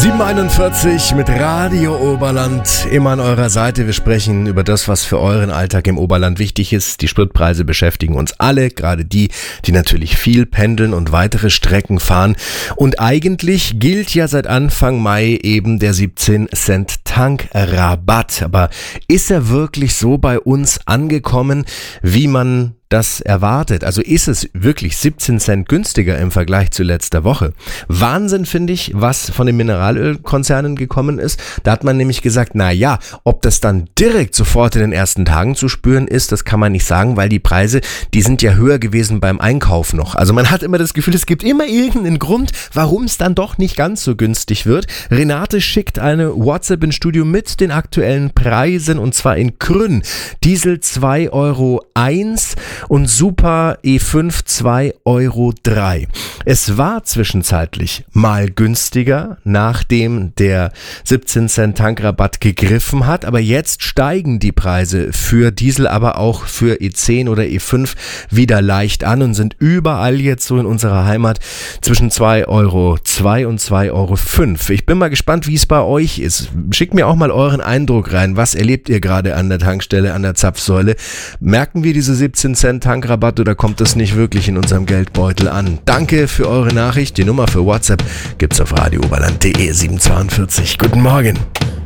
7:41 mit Radio Oberland, immer an eurer Seite. Wir sprechen über das, was für euren Alltag im Oberland wichtig ist. Die Spritpreise beschäftigen uns alle, gerade die natürlich viel pendeln und weitere Strecken fahren. Und eigentlich gilt ja seit Anfang Mai eben der 17 Cent Tankrabatt. Aber ist er wirklich so bei uns angekommen, wie man das erwartet? Also ist es wirklich 17 Cent günstiger im Vergleich zu letzter Woche? Wahnsinn, finde ich, was von den Mineralölkonzernen gekommen ist. Da hat man nämlich gesagt, na ja, ob das dann direkt sofort in den ersten Tagen zu spüren ist, das kann man nicht sagen, weil die Preise, die sind ja höher gewesen beim Einkauf noch. Also man hat immer das Gefühl, es gibt immer irgendeinen Grund, warum es dann doch nicht ganz so günstig wird. Renate schickt eine WhatsApp ins Studio mit den aktuellen Preisen, und zwar in Krünn. Diesel 2,01 € und Super E5 2,03 €. Es war zwischenzeitlich mal günstiger, nachdem der 17 Cent Tankrabatt gegriffen hat, aber jetzt steigen die Preise für Diesel, aber auch für E10 oder E5 wieder leicht an und sind überall jetzt so in unserer Heimat zwischen 2,02 € und 2,05 €. Ich bin mal gespannt, wie es bei euch ist. Schickt mir auch mal euren Eindruck rein. Was erlebt ihr gerade an der Tankstelle, an der Zapfsäule? Merken wir diese 17 Cent Tankrabatt oder kommt das nicht wirklich in unserem Geldbeutel an? Danke für eure Nachricht. Die Nummer für WhatsApp gibt's auf radiooberland.de 742. Guten Morgen.